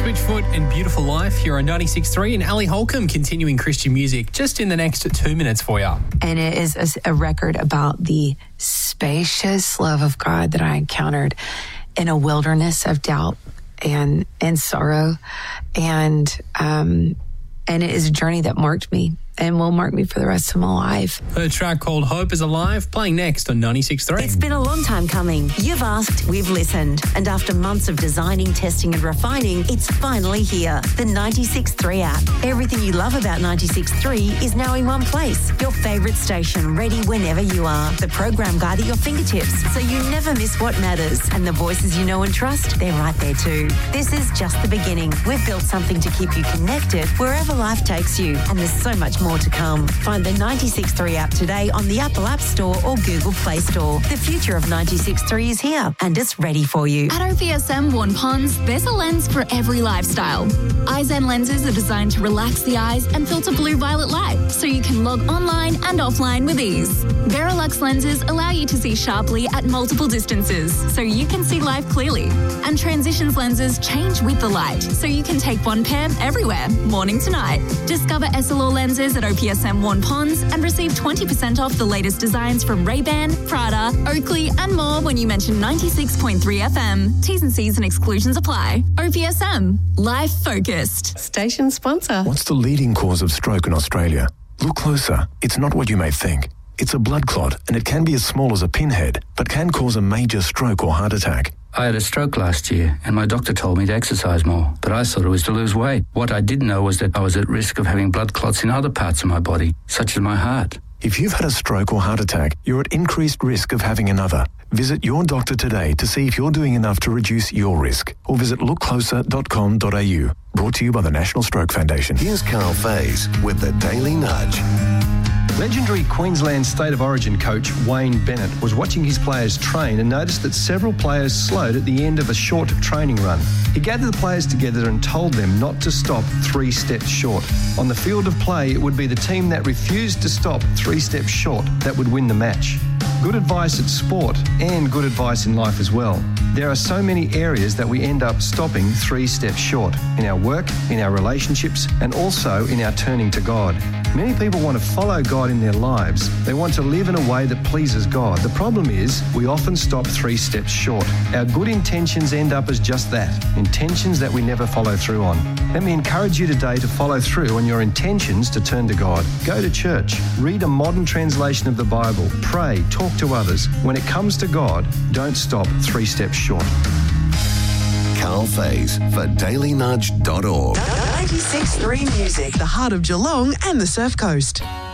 Switchfoot and Beautiful Life here on 96.3, and Ali Holcomb continuing Christian music just in the next 2 minutes for you. And it is a record about the spacious love of God that I encountered in a wilderness of doubt and sorrow. And it is a journey that marked me and will mark me for the rest of my life. A track called Hope is Alive, playing next on 96.3. It's been a long time coming. You've asked, we've listened. And after months of designing, testing and refining, it's finally here. The 96.3 app. Everything you love about 96.3 is now in one place. Your favourite station, ready whenever you are. The program guide at your fingertips, so you never miss what matters. And the voices you know and trust, they're right there too. This is just the beginning. We've built something to keep you connected wherever life takes you. And there's so much more to come. Find the 96.3 app today on the Apple App Store or Google Play Store. The future of 96.3 is here and it's ready for you. At OPSM Warren Ponds, there's a lens for every lifestyle. iZen lenses are designed to relax the eyes and filter blue-violet light so you can log online and offline with ease. Verilux lenses allow you to see sharply at multiple distances so you can see life clearly. And Transitions lenses change with the light so you can take one pair everywhere, morning to night. Discover Essilor lenses at OPSM Warren Ponds and receive 20% off the latest designs from Ray-Ban, Prada, Oakley and more when you mention 96.3 FM. T's and C's and exclusions apply. OPSM. Life focused. Station sponsor. What's the leading cause of stroke in Australia? Look closer. It's not what you may think. It's a blood clot, and it can be as small as a pinhead, but can cause a major stroke or heart attack. I had a stroke last year and my doctor told me to exercise more, but I thought it was to lose weight. What I didn't know was that I was at risk of having blood clots in other parts of my body, such as my heart. If you've had a stroke or heart attack, you're at increased risk of having another. Visit your doctor today to see if you're doing enough to reduce your risk, or visit lookcloser.com.au. Brought to you by the National Stroke Foundation. Here's Carl Faze with the Daily Nudge. Legendary Queensland State of Origin coach Wayne Bennett was watching his players train and noticed that several players slowed at the end of a short training run. He gathered the players together and told them not to stop 3 steps short. On the field of play, it would be the team that refused to stop 3 steps short that would win the match. Good advice at sport and good advice in life as well. There are so many areas that we end up stopping 3 steps short. In our work, in our relationships, and also in our turning to God. Many people want to follow God in their lives. They want to live in a way that pleases God. The problem is we often stop 3 steps short. Our good intentions end up as just that, intentions that we never follow through on. Let me encourage you today to follow through on your intentions to turn to God. Go to church, read a modern translation of the Bible, pray, talk to others. When it comes to God, don't stop 3 steps short. Carl Faze for dailynudge.org. 96.3 Music, the heart of Geelong and the Surf Coast.